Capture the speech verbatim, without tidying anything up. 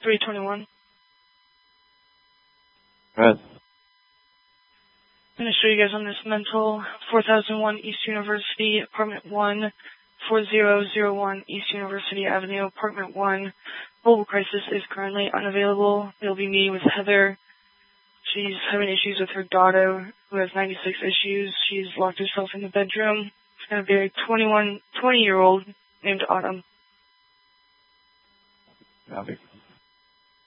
three twenty-one. Right. I'm going to show you guys on this mental. four thousand one East University, Apartment one, four thousand one East University Avenue, Apartment one. Mobile crisis is currently unavailable. You'll be meeting with Heather. She's having issues with her daughter, who has ninety-six issues. She's locked herself in the bedroom. It's going to be a twenty-one, twenty-year-old named Autumn. Copy.